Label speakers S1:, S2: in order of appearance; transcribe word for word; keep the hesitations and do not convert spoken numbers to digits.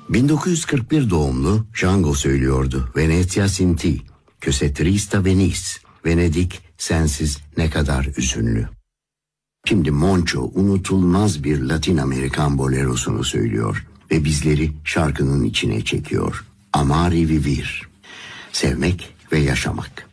S1: bin dokuz yüz kırk bir doğumlu Django söylüyordu. Venezia sin ti, que se trista Venice. Venedik sensiz ne kadar üzünlü. Şimdi Moncho unutulmaz bir Latin Amerikan bolerosunu söylüyor ve bizleri şarkının içine çekiyor. Amar y vivir, sevmek ve yaşamak.